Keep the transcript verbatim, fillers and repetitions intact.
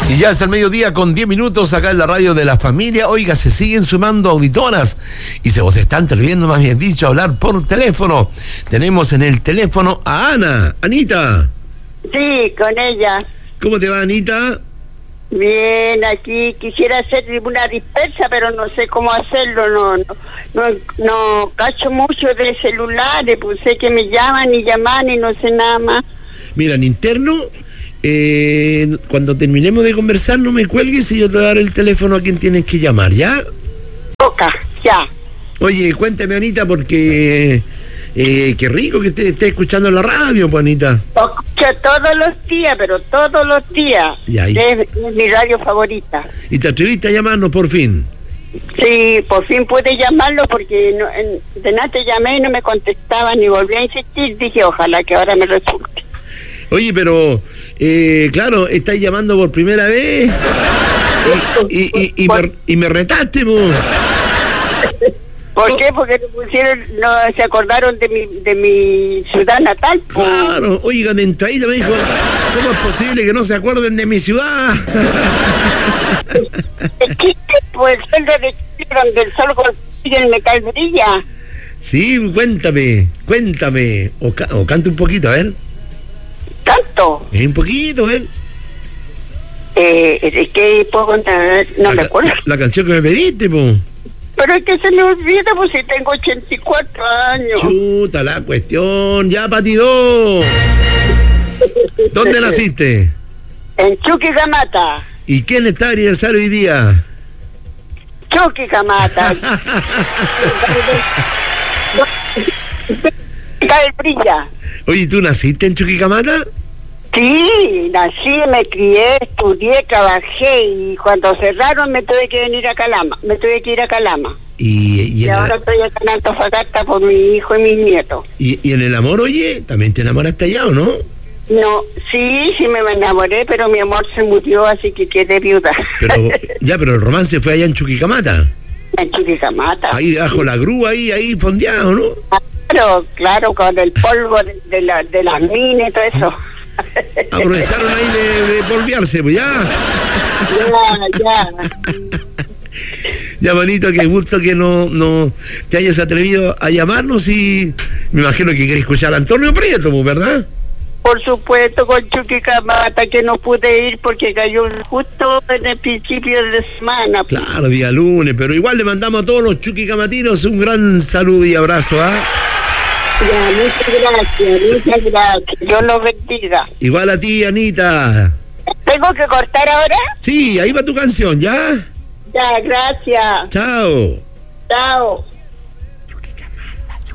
Y ya es el mediodía con diez minutos acá en la radio de la familia. Oiga, se siguen sumando auditoras y se vos están atreviendo, más bien dicho, a hablar por teléfono. Tenemos en el teléfono a Ana. Anita. Sí, con ella. ¿Cómo te va, Anita? Bien, aquí quisiera hacer una dispersa, pero no sé cómo hacerlo. No, no, no, no cacho mucho de celulares, pues sé que me llaman y llaman y no sé nada más. Mira, en interno... Eh, cuando terminemos de conversar, no me cuelgues y yo te voy a dar el teléfono a quien tienes que llamar, ¿ya? Toca, ya. Oye, cuéntame, Anita, porque eh, qué rico que te estés escuchando en la radio, pues, Anita. Lo escucho todos los días, pero todos los días. Y ahí. Es, es mi radio favorita. ¿Y te atreviste a llamarnos por fin? Sí, por fin pude llamarlo porque no, en, de nada te llamé y no me contestaban ni volví a insistir. Dije, ojalá que ahora me resulte. Oye, pero, eh, claro, estáis llamando por primera vez y, y, y, y, me, y me retaste, po. ¿Por oh. qué? Porque me pusieron, no se acordaron de mi de mi ciudad natal, po. Claro, oiga, de entradita me dijo, ¿cómo es posible que no se acuerden de mi ciudad? Pues el sueldo de Chile, donde el sol golpea el metal brilla. Sí, cuéntame, cuéntame, o, ca- o canta un poquito, a ver. ¿Tanto? Es un poquito, ¿eh? Eh, es que puedo contar, no la, me acuerdo. La canción que me pediste, po. Pero es que se me olvida, pues si tengo ochenta y cuatro años. Chuta la cuestión, ya patidó. ¿Dónde naciste? En Chuquicamata. ¿Y quién está de aniversario hoy día? Chuquicamata. Cae brilla. Oye, ¿tú naciste en Chuquicamata? Sí, nací, me crié, estudié, trabajé y cuando cerraron me tuve que venir a Calama, me tuve que ir a Calama. Y, y, y ahora el... estoy acá en Antofagasta por mi hijo y mis nietos. ¿Y, y en el amor, oye, también te enamoraste allá o no? No, sí, sí me enamoré, pero mi amor se murió, así que quedé viuda. Pero, ya, pero el romance fue allá en Chuquicamata. En Chuquicamata. Ahí debajo la grúa, ahí, ahí fondeado, ¿no? Claro, claro, con el polvo de, de, la, de las minas y todo eso. Aprovecharon ahí de, de polvearse, pues ya. Ya, ya. Ya, manito, qué gusto que no, no te hayas atrevido a llamarnos y me imagino que querés escuchar a Antonio Prieto, pues, ¿verdad? Por supuesto, con Chuquicamata, que no pude ir porque cayó justo en el principio de semana. Claro, día lunes, pero igual le mandamos a todos los chuquicamatinos un gran saludo y abrazo, ¿ah? ¿eh? Ya, muchas gracias, muchas gracias. Dios los bendiga. Igual a ti, Anita. ¿Tengo que cortar ahora? Sí, ahí va tu canción, ¿ya? Ya, gracias. Chao. Chao.